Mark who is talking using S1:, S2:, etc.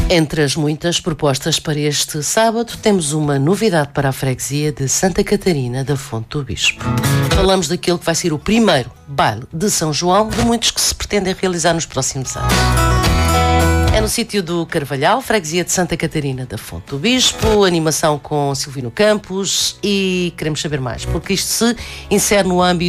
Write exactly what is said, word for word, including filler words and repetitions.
S1: Entre as muitas propostas para este sábado, temos uma novidade para a freguesia de Santa Catarina da Fonte do Bispo. Falamos daquilo que vai ser o primeiro baile de São João de muitos que se pretendem realizar nos próximos anos. É no sítio do Carvalhal, freguesia de Santa Catarina da Fonte do Bispo, animação com Silvino Campos, e queremos saber mais, porque isto se insere no âmbito